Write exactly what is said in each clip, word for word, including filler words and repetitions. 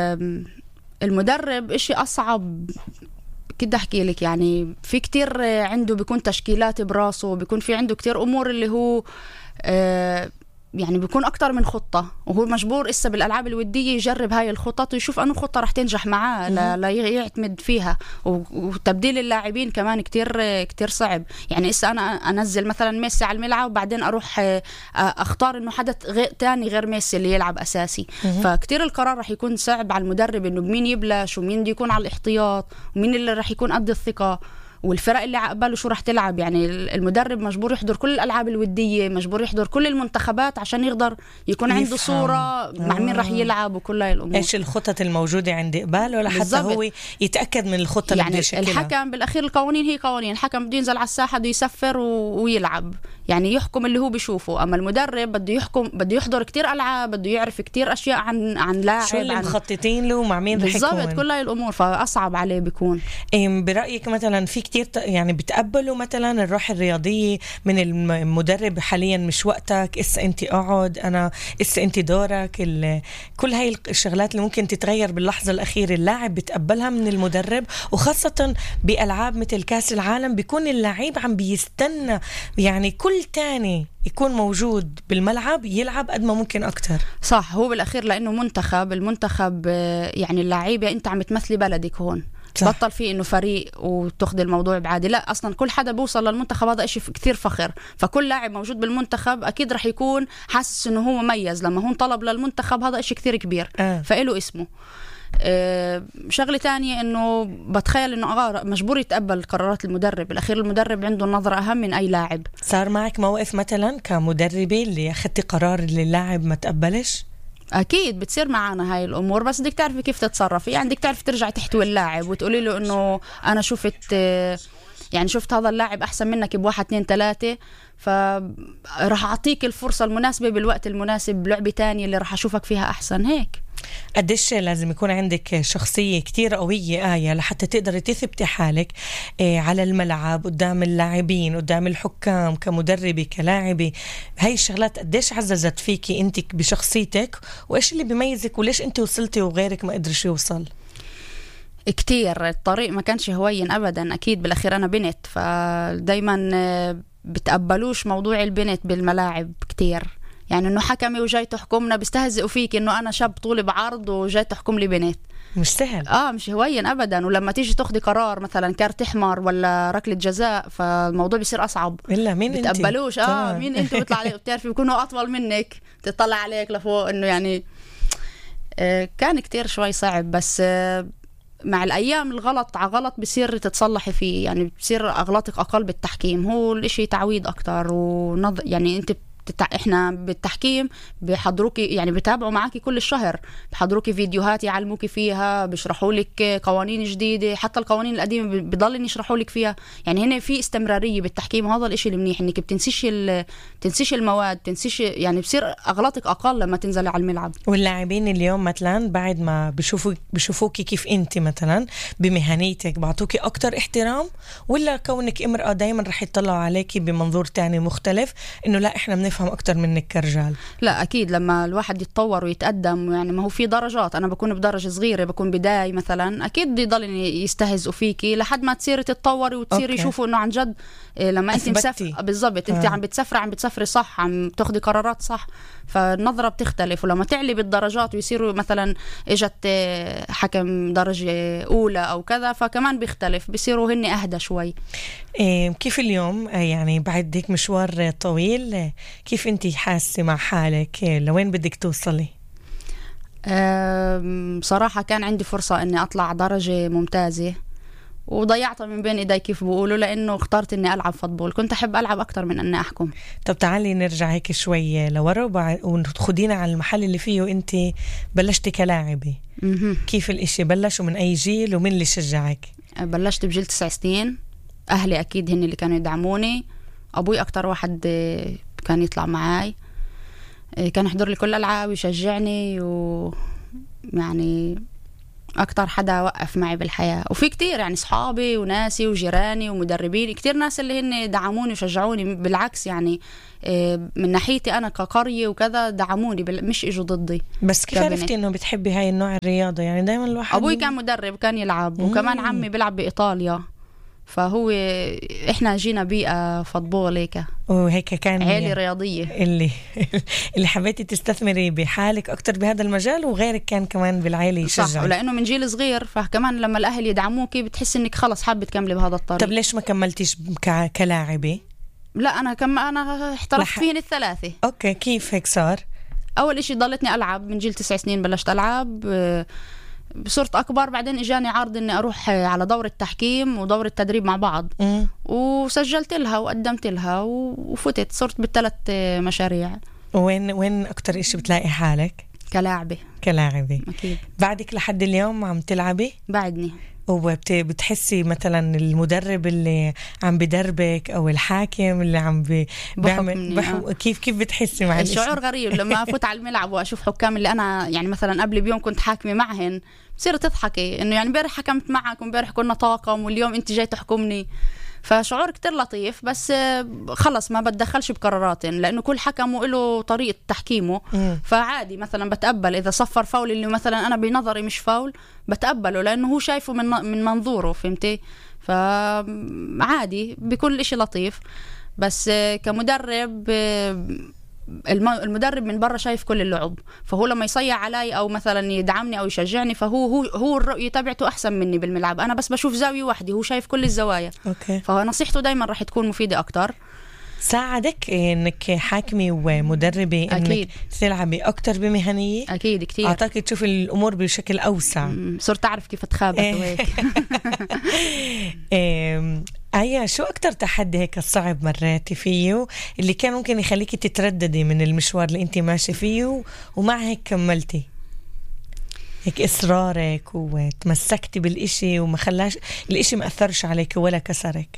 المدرب إشي أصعب كده أحكي لك. يعني في كتير عنده بيكون تشكيلات براسه، بيكون في عنده كتير أمور اللي هو يعني بيكون أكتر من خطة، وهو مجبور إسا بالألعاب الودية يجرب هاي الخطط ويشوف أنه خطة رح تنجح معاه لا, لا يعتمد فيها. وتبديل اللاعبين كمان كتير كتير صعب. يعني إسا أنا أنزل مثلا ميسي على الملعب وبعدين أروح أختار إنه حدا غير تاني غير ميسي اللي يلعب أساسي. فكتير القرار رح يكون صعب على المدرب إنه مين يبلش ومين دي يكون على الاحتياط ومين اللي رح يكون قد الثقة، والفرق اللي عقباله شو رح تلعب. يعني المدرب مجبور يحضر كل الألعاب الودية، مجبور يحضر كل المنتخبات عشان يقدر يكون عنده صورة آه. مع مين رح يلعب وكل هاي الأمور. إيش الخطط الموجودة عند قباله لحتى بالزبط. هو يتأكد من الخطة يعني اللي بده يشكلها. الحكم بالأخير القوانين هي قوانين، الحكم بده ينزل على الساحة بده يسفر و... ويلعب، يعني يحكم اللي هو بيشوفه. أما المدرب بده يحكم، بده يحضر كتير ألعاب، بده يعرف كتير أشياء عن عن لاعب، شو اللي عن... مخططين له مع مين رح يكون بالضبط كل هاي الأمور، فأصعب عليه بيكون. إيه برأيك مثلا في كتير ت... يعني بتقبلوا مثلا الروح الرياضية من المدرب حاليا مش وقتك، إسا أنت أقعد، أنا إسا أنت دورك، ال... كل هاي الشغلات اللي ممكن تتغير باللحظة الأخيرة اللاعب بتقبلها من المدرب؟ وخاصة بألعاب مثل كاس العالم بيكون اللاعب عم بيستنى يعني كل تاني يكون موجود بالملعب يلعب قد ما ممكن أكتر. صح، هو بالأخير لأنه منتخب، المنتخب يعني اللاعيبة أنت عم تمثلي بلدك هون. صح. بطل فيه إنه فريق وتاخذ الموضوع بعادي، لا أصلا كل حدا بوصل للمنتخب هذا إشي كتير فخر. فكل لاعب موجود بالمنتخب أكيد رح يكون حاسس إنه هو مميز لما هون طلب للمنتخب، هذا إشي كتير كبير آه. فإله اسمه. أه شغلة تانية إنه بتخيل إنه أغار مجبور يتقبل قرارات المدرب. بالأخير المدرب عنده النظرة أهم من أي لاعب. صار معك موقف مثلا كمدربة اللي أخذتي قرار اللي اللاعب ما تقبلش؟ أكيد بتصير معنا هاي الأمور، بس بدك تعرفي كيف تتصرفي. يعني بدك تعرفي ترجع تحتوي اللاعب وتقولي له إنه أنا شفت يعني شفت هذا اللاعب أحسن منك بواحد اثنين ثلاثة، فرح أعطيك الفرصة المناسبة بالوقت المناسب بلعبة تانية اللي رح أشوفك فيها أحسن. هيك قديش لازم يكون عندك شخصية كتير قوية آية لحتى تقدري تثبتي حالك على الملعب قدام اللاعبين قدام الحكام كمدربة كلاعبة. هاي الشغلات قديش عززت فيكي انتك بشخصيتك، وإيش اللي بيميزك وليش انت وصلتي وغيرك ما قدرش يوصل؟ كتير الطريق ما كانش هوين أبدا. أكيد بالأخير أنا بنت، فدايما بتقبلوش موضوع البنت بالملاعب كتير. يعني إنه حكمي وجاي تحكمنا بيستهزئوا فيك إنه أنا شاب طولي بعرض وجاي تحكم لي بنت. مش سهل. آه مش هوين أبدا. ولما تيجي تاخدي قرار مثلا كارت أحمر ولا ركلة جزاء فالموضوع بيصير أصعب. إلا مين انتي؟ بتقبلوش آه مين أنت بيطلع عليك بتعرفي بيكونوا أطول منك تطلع عليك لفوق. إنه يعني آه كان كتير شوي صعب، بس آه مع الأيام الغلط على غلط بصير تتصلحي فيه. يعني بصير أغلاطك أقل بالتحكيم، هو الإشي تعويض أكتر ونض... يعني أنت بتتع... إحنا بالتحكيم بيحضروكي، يعني بتابعوا معاكي كل الشهر، بيحضروكي فيديوهات يعلموكي فيها، بيشرحوا لك قوانين جديدة، حتى القوانين القديمة بيضلن يشرحوا لك فيها. يعني هنا في استمرارية بالتحكيم، وهذا الإشي المنيح إنك بتنسيش ال... تنسيش المواد، تنسيش يعني بصير أغلاطك أقل لما تنزل على الملعب. واللاعبين اليوم مثلا بعد ما بشوفوا بشوفوكي كيف أنت مثلا بمهنيتك بعطوكي أكتر احترام، ولا كونك امرأة دايما رح يطلعوا عليكي بمنظور تاني مختلف إنه لا إحنا بنفهم أكتر منك كرجال؟ لا أكيد لما الواحد يتطور ويتقدم، يعني ما هو في درجات. أنا بكون بدرجة صغيرة، بكون بداية مثلا، أكيد يضل يستهزئوا فيكي لحد ما تصيري تتطوري وتصيري يشوفوا إنه عن جد لما أنت مسافر بالضبط أنت آه. عم بتسافري عم بتسافري صح، عم تاخدي قرارات صح، فالنظرة بتختلف. ولما تعلي بالدرجات ويصيروا مثلا إجت حكم درجة أولى أو كذا، فكمان بيختلف، بيصيروا هن أهدى شوي. إيه كيف اليوم يعني بعد هيك مشوار طويل كيف أنتي حاسة مع حالك؟ لوين بدك توصلي؟ صراحة كان عندي فرصة أني أطلع درجة ممتازة وضيعتها من بين إيدي كيف بقولوا، لأنه اخترت أني ألعب فوتبول. كنت أحب ألعب أكتر من أني أحكم. طب تعالي نرجع هيك شوي لورا ونخدينا على المحل اللي فيه أنت بلشتي كلاعبة. كيف الإشي بلش ومن أي جيل ومن اللي شجعك؟ بلشت بجيل تسع سنين. أهلي أكيد هن اللي كانوا يدعموني. أبوي أكتر واحد كان يطلع معاي، كان يحضر لي كل الألعاب ويشجعني، ويعني أكتر حدا وقف معي بالحياة. وفي كتير يعني صحابي وناسي وجيراني ومدربين كتير ناس اللي هن دعموني وشجعوني، بالعكس يعني من ناحيتي أنا كقرية وكذا دعموني مش إجوا ضدي. بس كيف عرفتي إنه بتحبي هاي النوع الرياضة؟ يعني دايما الواحد أبوي كان مدرب كان يلعب، وكمان عمي بيلعب بإيطاليا، فهو إحنا جينا بيئة فضبول هيك وهيك كان عيلة يعني رياضية اللي اللي حبيتي تستثمري بحالك أكتر بهذا المجال، وغيرك كان كمان بالعائلة يشجع. صح، ولأنه من جيل صغير فكمان لما الأهل يدعموكي بتحس إنك خلص حابة تكملي بهذا الطريق. طب ليش ما كملتيش ك... كلاعبة؟ لا أنا كم أنا احترفت لح... فيهن الثلاثة. أوكي، كيف هيك صار؟ أول إشي ضلتني ألعب من جيل تسع سنين، بلشت ألعب صرت أكبر، بعدين إجاني عرض إني أروح على دورة تحكيم ودورة تدريب مع بعض م. وسجلت لها وقدمت لها وفتت، صرت بالثلاث مشاريع. وين وين أكتر إشي بتلاقي حالك؟ كلاعبة. كلاعبة أكيد. بعدك لحد اليوم عم تلعبي؟ بعدني. وبتحسي مثلا المدرب اللي عم بدربك او الحاكم اللي عم بيعمل بحو... كيف كيف بتحسي مع الشعور غريب لما افوت على الملعب واشوف حكام اللي انا يعني مثلا قبل بيوم كنت حاكمه معهن، بتصير تضحكي انه يعني امبارح حكمت معك وامبارح كنا طاقم واليوم انت جاي تحكمني، فشعور كتير لطيف. بس خلص ما بتدخلش بقراراتن لأنه كل حكم وله طريقة تحكيمه. م. فعادي مثلا بتقبل إذا صفر فاول اللي مثلا أنا بنظري مش فاول بتقبله لأنه هو شايفه من من منظوره، فهمتي؟ فعادي بيكون الإشي لطيف. بس كمدرب المدرب من برا شايف كل اللعب، فهو لما يصيع علي او مثلا يدعمني او يشجعني فهو هو هو الرؤيه تبعته احسن مني بالملعب، انا بس بشوف زاويه واحده هو شايف كل الزوايا. اوكي. فنصيحته دايما راح تكون مفيده اكتر. ساعدك انك حاكمي ومدربه انك أكيد. تلعبي اكتر بمهنيه؟ اكيد كتير. اعطاك تشوفي الامور بشكل اوسع، صرت اعرف كيف اتخابط وهيك. آية، شو أكتر تحدي هيك الصعب مريتي فيه اللي كان ممكن يخليكي تترددي من المشوار اللي أنت ماشي فيه ومع هيك كملتي؟ هيك إصرارك وتمسكتي بالإشي وما خلاش الإشي ما أثرش عليك ولا كسرك.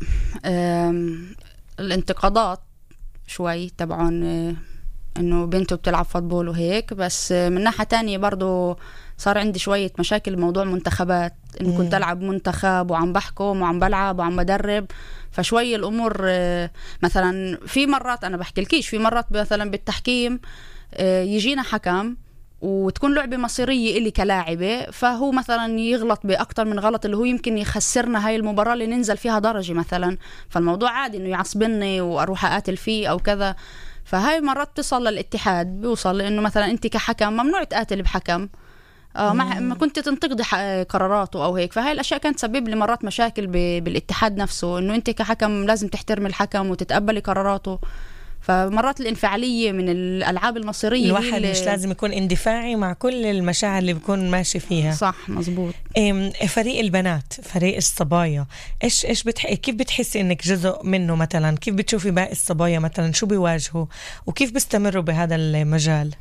الانتقادات شوي طبعا إنه بنته بتلعب فوتبول وهيك، بس من ناحية تانية برضو صار عندي شوية مشاكل موضوع منتخبات، إنه كنت ألعب منتخب وعم بحكم وعم بلعب وعم بدرب، فشوية الأمور مثلا في مرات أنا بحكي لكيش في مرات مثلا بالتحكيم يجينا حكم وتكون لعبة مصيرية إلي كلاعبة، فهو مثلا يغلط بأكتر من غلط اللي هو يمكن يخسرنا هاي المباراة اللي ننزل فيها درجة مثلا، فالموضوع عادي إنه يعصبني وأروح أقاتل فيه أو كذا. فهاي مرات تصل للاتحاد بيوصل لأنه مثلا أنت كحكم ممنوع تقاتل بحكم آه مع ما كنت تنتقدي قراراته أو هيك، فهاي الأشياء كانت تسبب لي مرات مشاكل بالاتحاد نفسه، إنه أنت كحكم لازم تحترم الحكم وتتقبلي قراراته. فمرات الانفعالية من الألعاب المصيرية الواحد مش لازم يكون اندفاعي مع كل المشاعر اللي بيكون ماشي فيها. صح مزبوط. فريق البنات، فريق الصبايا، إيش إيش بتح... كيف بتحسي إنك جزء منه مثلا؟ كيف بتشوفي باقي الصبايا مثلا شو بيواجهوا وكيف بيستمروا بهذا المجال؟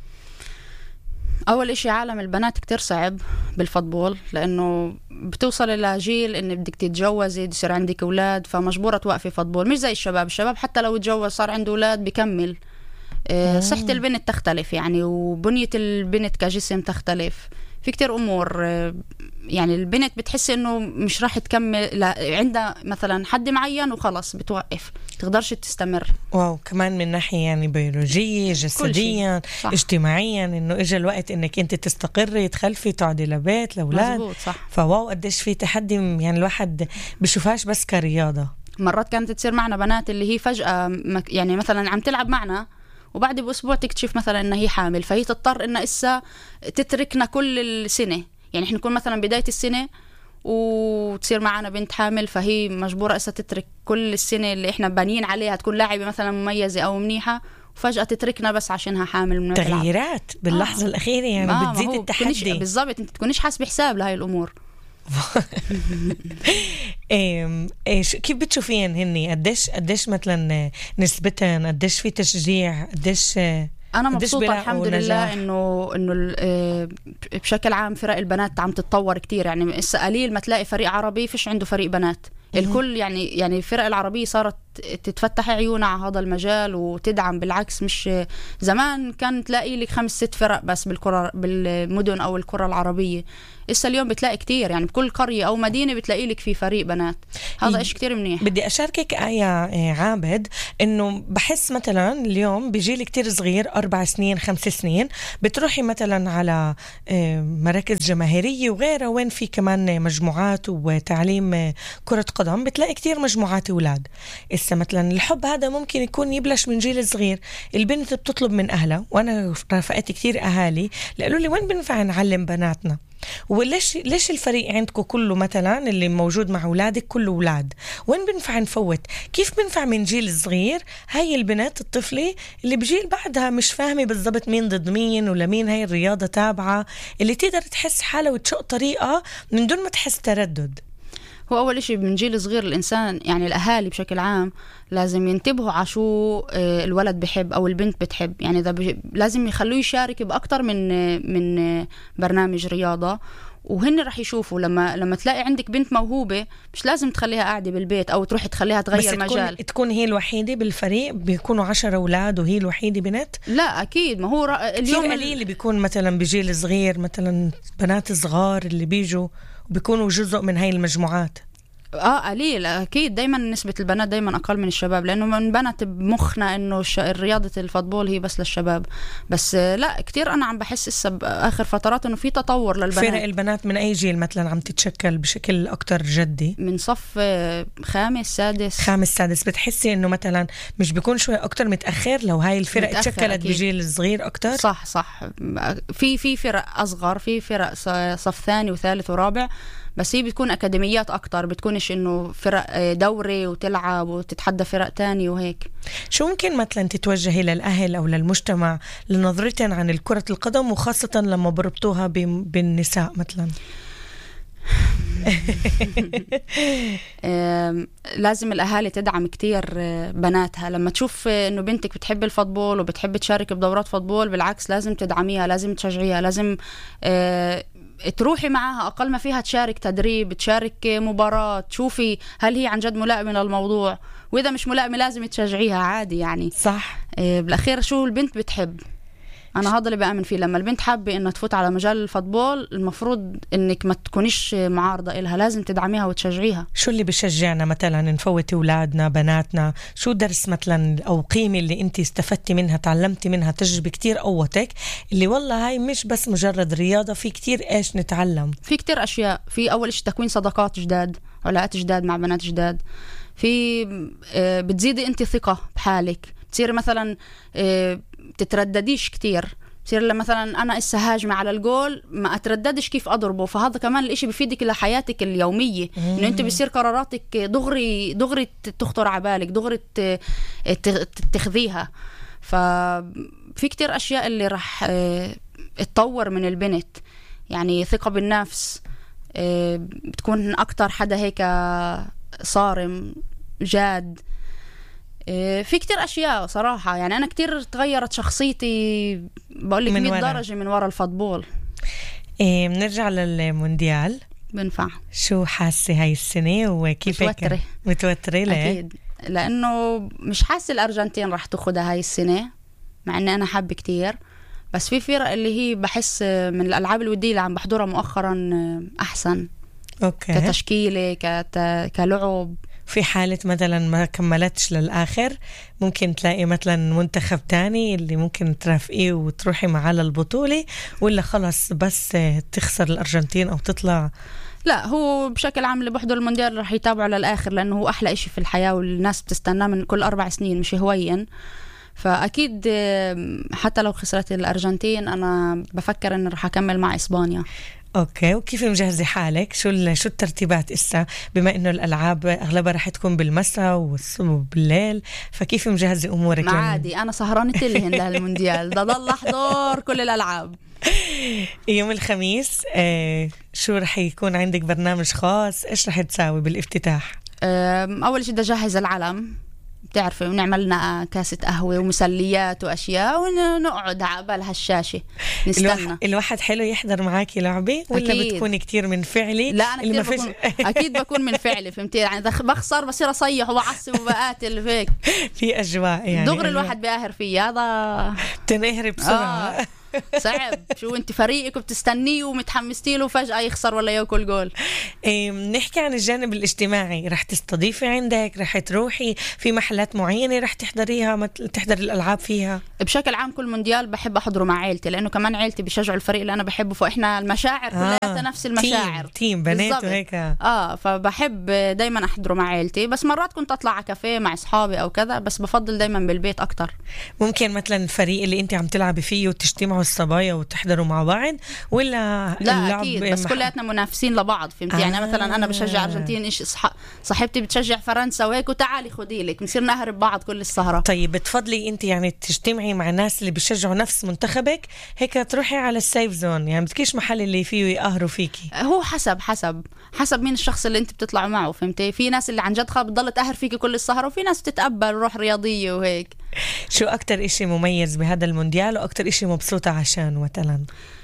أول إشي عالم البنات كتير صعب بالفوتبول، لأنه بتوصل إلى جيل إن بدك تتجوزي يصير عندك أولاد فمجبورة توقفي فوتبول، مش زي الشباب. الشباب حتى لو تجوز صار عنده أولاد بيكمل. آه صحة البنت تختلف يعني، وبنية البنت كجسم تختلف، في كتير أمور. آه يعني البنت بتحس إنه مش راح تكمل عندها مثلا حد معين وخلص بتوقف، تقدرش تستمر. واو، كمان من ناحية يعني بيولوجية جسديا اجتماعيا، إنه إجا الوقت إنك أنت تستقري تخلفي تعدي لبيت لأولاد. مزبوط صح. فواو قديش في تحدي، يعني الواحد بشوفهاش بس كرياضة. مرات كانت تصير معنا بنات اللي هي فجأة يعني مثلا عم تلعب معنا وبعد بأسبوع تكتشف مثلا إنها هي حامل، فهي تضطر إنها إسا تتركنا كل السنة. يعني إحنا نكون مثلا بداية السنة وتصير معنا بنت حامل، فهي مجبورة إسا تترك كل السنة اللي إحنا بانيين عليها تكون لاعبة مثلا مميزة أو منيحة، وفجأة تتركنا بس عشانها حامل. من تغييرات باللحظة آه. الأخيرة يعني آه بتزيد التحدي. بالضبط، أنت تكونيش حاسب حساب لهاي الأمور. ايش كيف بتشوفين هني؟ قديش قديش مثلا نسبتهم؟ قديش في تشجيع؟ قديش انا مبسوطه الحمد لله انه انه بشكل عام فرق البنات عم تتطور كتير. يعني هسه قليل ما تلاقي فريق عربي فيش عنده فريق بنات، الكل يعني يعني الفرق العربيه صارت تتفتح عيونها على هذا المجال وتدعم. بالعكس، مش زمان كان تلاقي لك خمس ست فرق بس بالكرة بالمدن أو الكرة العربية، إسا اليوم بتلاقي كتير، يعني بكل قرية أو مدينة بتلاقي لك في فريق بنات. هذا إشي كتير منيح. بدي أشاركك آية عابد إنه بحس مثلا اليوم بيجيلي كتير صغير أربع سنين خمس سنين بتروحي مثلا على مراكز جماهيرية وغيرها وين في كمان مجموعات وتعليم كرة قدم، بتلاقي كتير مجموعات أولاد. إسا مثلا الحب هذا ممكن يكون يبلش من جيل صغير، البنت بتطلب من أهلها، وأنا رافقت كتير أهالي قالوا لي وين بنفع نعلم بناتنا؟ وليش ليش الفريق عندكم كله مثلا اللي موجود مع أولادك كله أولاد؟ وين بنفع نفوت؟ كيف بنفع من جيل صغير هاي البنات الطفلة اللي بجيل بعدها مش فاهمة بالضبط مين ضد مين ولا مين هاي الرياضة تابعة، اللي تقدر تحس حالها وتشق طريقة من دون ما تحس تردد. هو أول إشي من جيل صغير الإنسان، يعني الأهالي بشكل عام لازم ينتبهوا على شو الولد بحب أو البنت بتحب. يعني إذا لازم يخلوه يشارك بأكتر من من برنامج رياضة، وهن رح يشوفوا لما لما تلاقي عندك بنت موهوبة مش لازم تخليها قاعدة بالبيت أو تروح تخليها تغير بس مجال. تكون, تكون هي الوحيدة بالفريق، بيكونوا عشر أولاد وهي الوحيدة بنت؟ لا أكيد، ما هو ر... اليوم قليل اللي بيكون مثلا بجيل صغير مثلا بنات صغار اللي بيجوا وبيكونوا جزء من هاي المجموعات. اه قليل اكيد، دايما نسبة البنات دايما اقل من الشباب، لانه من بنت بمخنا انه رياضة الفوتبول هي بس للشباب. بس لا كتير انا عم بحس اسا باخر فترات انه في تطور للبنات. فرق البنات من اي جيل مثلا عم تتشكل بشكل اكتر جدي؟ من صف خامس سادس. خامس سادس. بتحسي انه مثلا مش بيكون شوي اكتر متاخر لو هاي الفرق تشكلت بجيل صغير اكتر؟ صح صح، في في فرق اصغر، في فرق صف ثاني وثالث ورابع، بس هي بتكون أكاديميات أكتر، بتكونش إنه فرق دوري وتلعب وتتحدى فرق تاني وهيك. شو ممكن مثلا تتوجهي للأهل أو للمجتمع لنظرتهم عن الكرة القدم، وخاصة لما بربطوها بالنساء مثلا؟ لازم الأهالي تدعم كتير بناتها. لما تشوف إنه بنتك بتحب الفوتبول وبتحب تشارك بدورات فوتبول، بالعكس لازم تدعميها، لازم تشجعيها، لازم تروحي معها، أقل ما فيها تشارك تدريب، تشارك مباراة، تشوفي هل هي عن جد ملائمة للموضوع، وإذا مش ملائمة لازم تشجعيها عادي. يعني صح. بالأخير شو البنت بتحب، أنا هذا اللي بأمن فيه. لما البنت حابة إنها تفوت على مجال الفوتبول، المفروض إنك ما تكونيش معارضة إلها، لازم تدعميها وتشجعيها. شو اللي بشجعنا مثلا نفوت أولادنا بناتنا؟ شو درس مثلا أو قيمة اللي أنت استفدتي منها، تعلمتي منها، تجربة كتير قوتك، اللي والله هاي مش بس مجرد رياضة، في كتير إيش نتعلم؟ في كتير أشياء. في أول إشي تكوين صداقات جداد، علاقات جداد مع بنات جداد. في بتزيدي أنت ثقة بحالك، تصير مثلا تتردديش كتير، تصير لما مثلا أنا إسا هاجمة على الجول ما أترددش كيف أضربه. فهذا كمان الإشي بفيدك لحياتك اليومية، إنه أنت بيصير قراراتك دغري دغري تخطر على بالك، دغري تخذيها. ففي كتير أشياء اللي رح تطور من البنت، يعني ثقة بالنفس، بتكون أكتر حدا هيك صارم جاد. في كتير أشياء صراحة، يعني أنا كتير تغيرت شخصيتي بقولك مية درجة من وراء الفوتبول. إيه، بنرجع للمونديال. بنفع. شو حاسة هاي السنة وكيف؟ متوترة. متوترة ليه؟ أكيد، لأنه مش حاسة الأرجنتين رح تاخدها هاي السنة، مع أني أنا حب كتير، بس في فرق اللي هي بحس من الألعاب الودية اللي عم بحضرها مؤخرا أحسن. أوكي. كتشكيلة كت... كلعب. في حالة مثلا ما كملتش للآخر، ممكن تلاقي مثلا منتخب تاني اللي ممكن ترافقيه وتروحي معاه للبطولة، ولا خلص بس تخسر الأرجنتين أو تطلع؟ لا، هو بشكل عام اللي بحضر المونديال رح يتابعوا للآخر، لأنه هو أحلى إشي في الحياة والناس بتستناه من كل أربع سنين مش هويا. فأكيد حتى لو خسرت الأرجنتين أنا بفكر إن رح أكمل مع إسبانيا. اوكي. وكيف مجهزي حالك؟ شو شو الترتيبات اسا، بما انه الالعاب اغلبها رح تكون بالمساء وبالليل، فكيف مجهزي امورك؟ ما عادي، انا سهرانه تلهن لهالمونديال، ده ضل احضر كل الالعاب. يوم الخميس آه شو رح يكون عندك برنامج خاص؟ ايش رح تساوي بالافتتاح؟ اول شيء بدي اجهز العلم، بتعرفي، ونعمل لنا كاسة قهوة ومسليات وأشياء ونقعد على قبال هالشاشة نستنى. الواحد حلو يحضر معاكي لعبة ولا أكيد. بتكون كتير من فعلي؟ لا أنا كتير بكون أكيد بكون من فعلي، فهمتي يعني بخسر بصير أصيح وبعصب وبقاتل هيك في أجواء يعني دغري الواحد بيقهر فيه هذا تنهري بسرعة. آه. صعب شو انت فريقك وبتستنيه ومتحمستي له فجأة يخسر ولا ياكل جول. إيه نحكي عن الجانب الاجتماعي، رح تستضيفي عندك، رح تروحي في محلات معينة رح تحضريها مثل تحضر الألعاب فيها؟ بشكل عام كل مونديال بحب أحضره مع عيلتي لأنه كمان عيلتي بيشجعوا الفريق اللي أنا بحبه، فإحنا المشاعر كلها آه. نفس المشاعر تيم, تيم بنات وهيك اه فبحب دايما أحضره مع عيلتي، بس مرات كنت أطلع على كافيه مع أصحابي أو كذا، بس بفضل دايما بالبيت أكتر. ممكن مثلا الفريق اللي أنت عم تلعبي فيه وتجتمعوا الصبايا وتحضروا مع بعض ولا لا أكيد بس مح... كلياتنا منافسين لبعض فهمتي آه. يعني مثلا أنا بشجع أرجنتين، إيش صح... صاحبتي بتشجع فرنسا وهيك، وتعالي خدي لك بنصير نهرب بعض كل السهرة. طيب بتفضلي أنت يعني تجتمعي مع ناس اللي بيشجعوا نفس منتخبك هيك تروحي على السيف زون، يعني بتكيش محل اللي فيه يقهروا فيكي؟ هو حسب حسب حسب مين الشخص اللي أنت بتطلعوا معه فهمتي، في ناس اللي عن جد خا بتضل تقهر فيكي كل السهرة، وفي ناس بتتقبل روح رياضية وهيك. شو أكتر إشي مميز بهذا المونديال وأكتر إشي مبسوطة عشان مثلا؟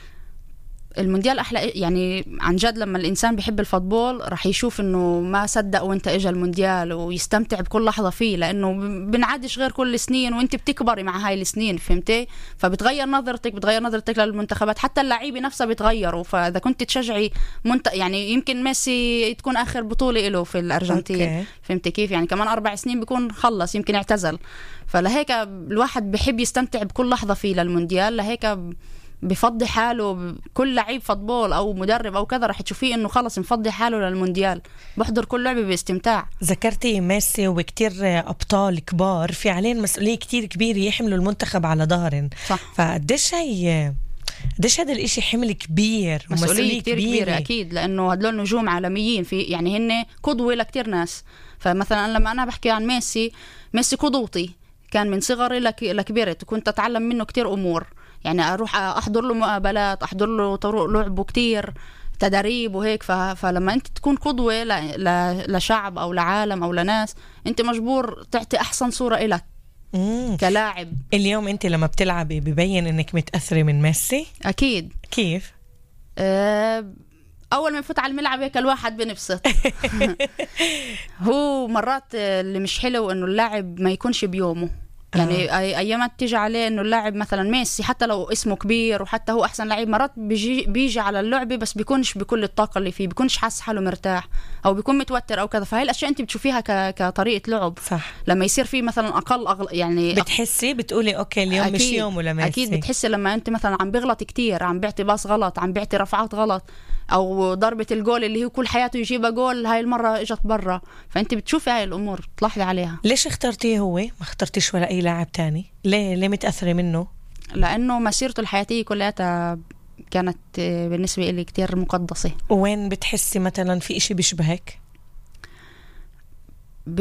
المونديال أحلى يعني عن جد لما الإنسان بيحب الفوتبول رح يشوف إنه ما صدق وإنت إجا المونديال ويستمتع بكل لحظة فيه، لأنه بنعدش غير كل سنين وإنت بتكبري مع هاي السنين فهمتي، فبتغير نظرتك بتغير نظرتك للمنتخبات، حتى اللعيبة نفسها بتغيروا. فإذا كنت تشجعي منت... يعني يمكن ميسي تكون آخر بطولة له في الأرجنتين okay. فهمتي كيف يعني كمان أربع سنين بيكون خلص يمكن اعتزل، فلهيك الواحد بحب يستمتع بكل لحظة فيه للمونديال، لهيك بفضي حاله. كل لعيب فوتبول او مدرب او كذا رح تشوفيه انه خلص مفضي حاله للمونديال، بحضر كل لعبه باستمتاع. ذكرتي ميسي وكتير ابطال كبار في عليهم مسؤوليه كتير كبيره يحملوا المنتخب على ظهرهم، فقديش هي قديش هذا الاشي حمل كبير ومسؤوليه كتير كبيره, كبيرة اكيد، لانه هدول نجوم عالميين في يعني هن قدوه لكتير ناس. فمثلا لما انا بحكي عن ميسي، ميسي قدوتي كان من صغري لكبرت، وكنت اتعلم منه كتير امور، يعني اروح احضر له مقابلات، احضر له طرق لعبه كتير تدريب وهيك. فلما انت تكون قدوه لشعب او لعالم او لناس، انت مجبور تعطي احسن صوره إلك مم. كلاعب. اليوم انت لما بتلعبي ببين انك متاثره من ميسي؟ اكيد. كيف؟ أه اول ما يفوت على الملعب هيك الواحد بنبسط. هو مرات اللي مش حلو انه اللاعب ما يكونش بيومه، يعني آه. ايامات تيجي عليه انه اللاعب مثلا ميسي حتى لو اسمه كبير وحتى هو احسن لاعب، مرات بيجي بيجي على اللعبه بس بيكونش بكل الطاقه اللي فيه، بيكونش حاسس حاله مرتاح او بيكون متوتر او كذا. فهي الاشياء انت بتشوفيها ك... كطريقه لعب. صح. لما يصير فيه مثلا اقل أغل... يعني بتحسي بتقولي اوكي اليوم أكيد. مش يوم ولا ميسي. اكيد بتحسي لما انت مثلا عم بيغلط كتير، عم بيعطي باص غلط، عم بيعطي رفعات غلط، او ضربه الجول اللي هو كل حياته يجيبها جول هاي المره اجت برا، فانت بتشوفي هاي الامور بتلاحظي عليها. ليش اخترتيه هو ما اخترتيش ولا اي لاعب تاني؟ ليه ليه متاثره منه؟ لانه مسيرته الحياتيه كلها كانت بالنسبه لي كتير مقدسه. وين بتحسي مثلا في اشي بيشبهك؟ ب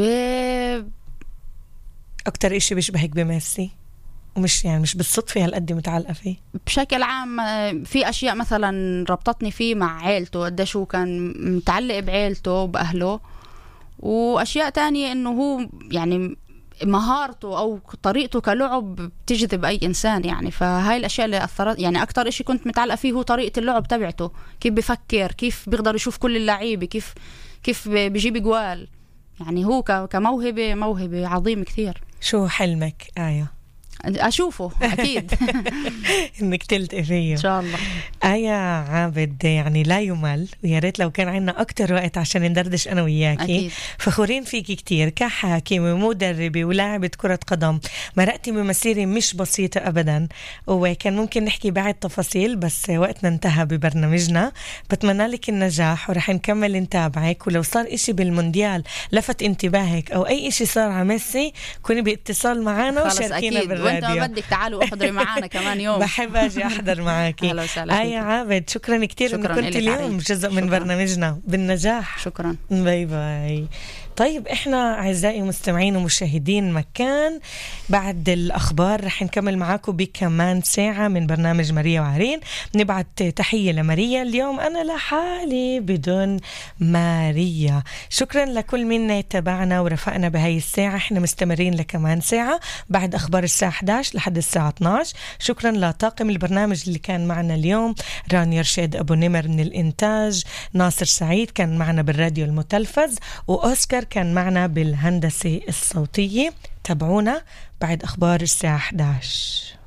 اكتر اشي بيشبهك بميسي ومش يعني مش بالصدفة هالقد متعلقة فيه؟ بشكل عام في أشياء مثلا ربطتني فيه مع عيلته، قديش هو كان متعلق بعيلته وبأهله، وأشياء تانية إنه هو يعني مهارته أو طريقته كلعب بتجذب أي إنسان يعني. فهاي الأشياء اللي أثرت يعني أكتر إشي كنت متعلقة فيه هو طريقة اللعب تبعته، كيف بفكر، كيف بيقدر يشوف كل اللعيبة، كيف كيف بيجيب جوال. يعني هو كموهبة موهبة عظيم كثير. شو حلمك آية؟ أشوفه أكيد. إنك تلتقي فيه إن شاء الله. آية عابد يعني لا يمل، ويا ريت لو كان عنا أكتر وقت عشان ندردش أنا وياكي. أكيد. فخورين فيكي كتير كحاكمة ومدربة ولاعبة كرة قدم، مرقتي بمسيرة مش بسيطة أبدا، وكان ممكن نحكي بعد تفاصيل بس وقتنا انتهى ببرنامجنا. بتمنى لك النجاح ورح نكمل نتابعك، ولو صار إشي بالمونديال لفت انتباهك أو أي إشي صار على ميسي كوني باتصال معنا وشاركينا بالرأي. الراديو. وانت ما بدك تعالوا احضري معنا كمان يوم. بحب اجي احضر معاكي. اهلا وسهلا. آية عابد شكرا كتير انك كنت اليوم جزء من شكراً. برنامجنا. بالنجاح. شكرا. باي باي. طيب احنا اعزائي مستمعين ومشاهدين مكان، بعد الاخبار رح نكمل معاكم بكمان ساعه من برنامج ماريا وعرين. نبعت تحيه لماريا اليوم، انا لحالي بدون ماريا. شكرا لكل من تابعنا ورفقنا بهاي الساعه. احنا مستمرين لكمان ساعه بعد اخبار الساعه إحدى عشر لحد الساعه اثني عشر. شكرا لطاقم البرنامج اللي كان معنا اليوم، رانيا رشيد ابو نمر من الانتاج، ناصر سعيد كان معنا بالراديو المتلفز، واوسكار كان معنا بالهندسة الصوتية. تابعونا بعد أخبار الساعة إحدى عشر.